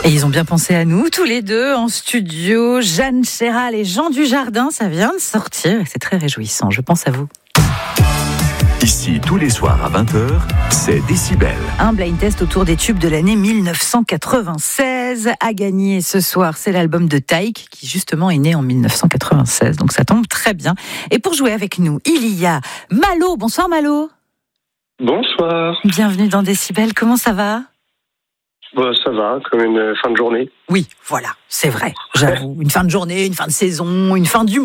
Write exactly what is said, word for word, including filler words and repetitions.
Et ils ont bien pensé à nous, tous les deux, en studio. Jeanne Chéral et Jean Dujardin, ça vient de sortir et c'est très réjouissant. Je pense à vous. Ici, tous les soirs à vingt heures, c'est Décibel. Un blind test autour des tubes de l'année dix-neuf cent quatre-vingt-seize. À gagner ce soir, c'est l'album de Taïk, qui justement est né en dix-neuf cent quatre-vingt-seize. Donc ça tombe très bien. Et pour jouer avec nous, il y a Malo. Bonsoir Malo. Bonsoir. Bienvenue dans Décibel. Comment ça va ? Bah, ça va, comme une fin de journée. Oui, voilà, c'est vrai. J'avoue. Une fin de journée, une fin de saison, une fin du